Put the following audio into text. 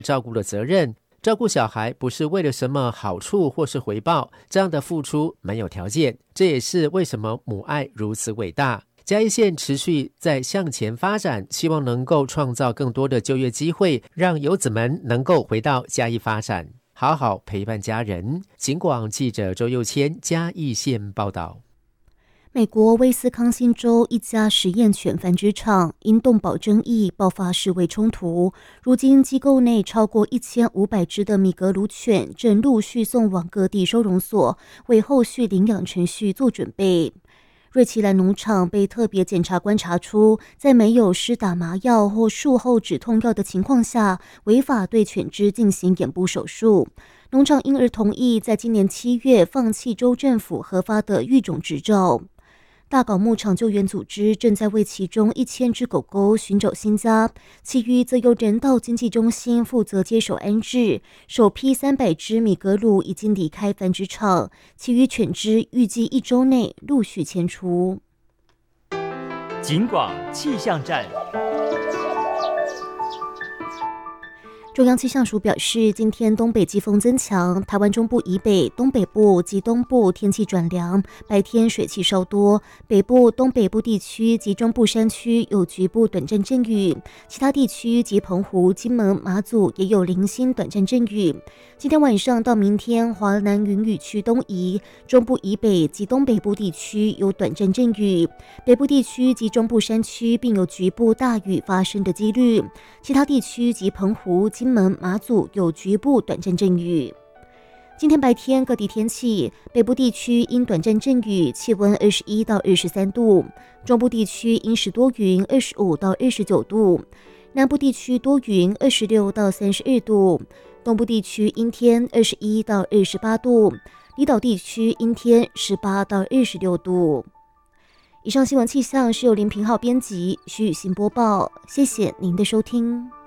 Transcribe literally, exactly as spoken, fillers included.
照顾的责任。照顾小孩不是为了什么好处或是回报，这样的付出没有条件，这也是为什么母爱如此伟大。嘉义县持续在向前发展，希望能够创造更多的就业机会，让游子们能够回到嘉义发展，好好陪伴家人。警广记者周佑谦嘉义县报道。 美国威斯康辛州一家实验犬繁殖场因动保争议爆发示威冲突，如今机构内超过一千五百只的米格鲁犬正陆续送往各地收容所，为后续领养程序做准备。瑞奇兰农场被特别检查观察出，在没有施打麻药或术后止痛药的情况下，违法对犬只进行眼部手术。农场因而同意在今年七月放弃州政府核发的育种执照。大港牧场救援组织正在为其中一千只狗狗寻找新家，其余则由人道经济中心负责接手安置。首批三百只米格鲁已经离开繁殖场，其余犬只预计一周内陆续迁出。 警广气象站。 中央气象署表示，今天东北季风增强，台湾中部以北、东北部及东部天气转凉，白天水汽稍多，北部、东北部地区及中部山区有局部短暂阵雨，其他地区及澎湖、金门、马祖也有零星短暂阵雨。今天晚上到明天，华南云雨区东移，中部以北及东北部地区有短暂阵雨，北部地区及中部山区并有局部大雨发生的几率，其他地区及澎湖、金门、马祖有局部短暂阵雨。今天白天各地天气，北部地区因短暂阵雨，气温二十一到二十三度；中部地区阴时多云，二十五到二十九度；南部地区多云，二十六到三十二度；东部地区阴天，二十一到二十八度；离岛地区阴天，十八到二十六度。以上新闻气象是由林平浩编辑，徐雨欣播报，谢谢您的收听。